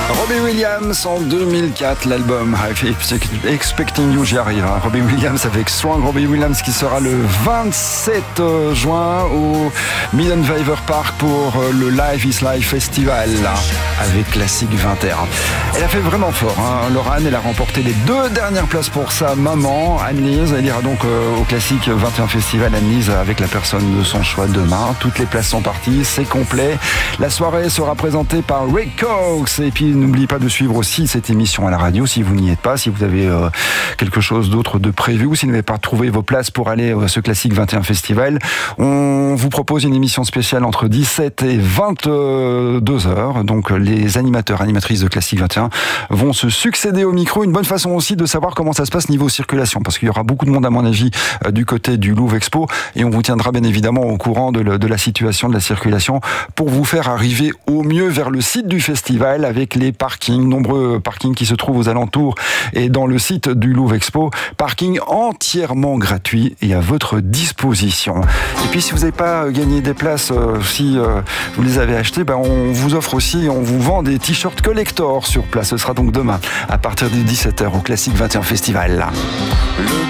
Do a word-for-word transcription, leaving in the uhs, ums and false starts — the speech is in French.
Robbie Williams en deux mille quatre, l'album I've Expecting You, j'y arrive. Hein. Robbie Williams avec Strong. Robbie Williams qui sera le vingt-sept juin au Middenwever Park pour le Live is Life Festival là, avec Classique vingt et un. Elle a fait vraiment fort. Hein. Laurane, elle a remporté les deux dernières places pour sa maman, Anne-Lise. Elle ira donc euh, au Classique vingt et un Festival, Anne-Lise, avec la personne de son choix demain. Toutes les places sont parties, c'est complet. La soirée sera présentée par Rick Cox. Et puis n'oubliez pas de suivre aussi cette émission à la radio si vous n'y êtes pas, si vous avez euh, quelque chose d'autre de prévu ou si vous n'avez pas trouvé vos places pour aller à ce Classique vingt et un Festival. On vous propose une émission spéciale entre dix-sept et vingt-deux heures. Donc les animateurs, animatrices de Classique vingt et un vont se succéder au micro. Une bonne façon aussi de savoir comment ça se passe niveau circulation, parce qu'il y aura beaucoup de monde à mon avis du côté du Louvre Expo et on vous tiendra bien évidemment au courant de, le, de la situation de la circulation pour vous faire arriver au mieux vers le site du festival avec les parkings, nombreux parkings qui se trouvent aux alentours et dans le site du Louvre Expo, parking entièrement gratuit et à votre disposition. Et puis si vous n'avez pas gagné des places, euh, si euh, vous les avez achetées, ben on vous offre aussi, on vous vend des t-shirts collector sur place. Ce sera donc demain à partir de dix-sept heures au Classique vingt et un Festival. Le